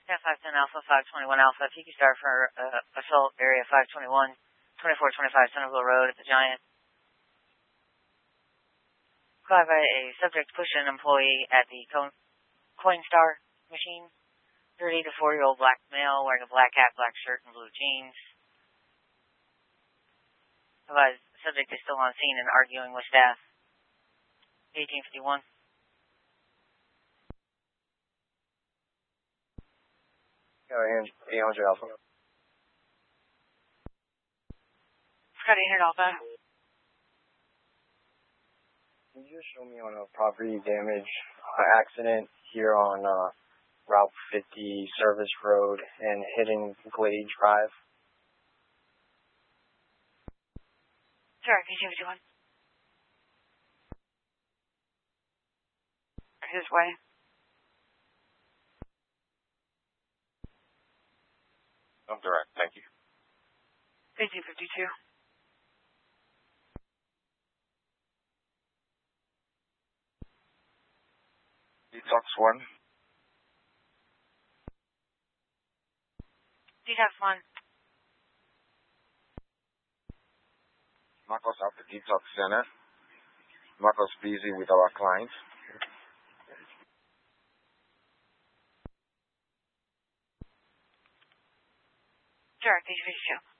Yeah, 510 Alpha, 521 Alpha. If you could start for assault area 521, 2425 Centerville Road at the Giant. Caught by a subject pushing an employee at the Coinstar machine. 30 to 40-year-old black male wearing a black hat, black shirt, and blue jeans. The subject is still on scene and arguing with staff. 1851. Go ahead, 800 Alpha. Scott 800 Alpha. Can you just show me on a property damage accident here on Route 50 Service Road and hitting Glade Drive? Sure, P251. His way. I'm direct, thank you. 1852. Detox 1. Detox 1. Marcos at the Detox Center. Marcos busy with our clients. Sure, P252.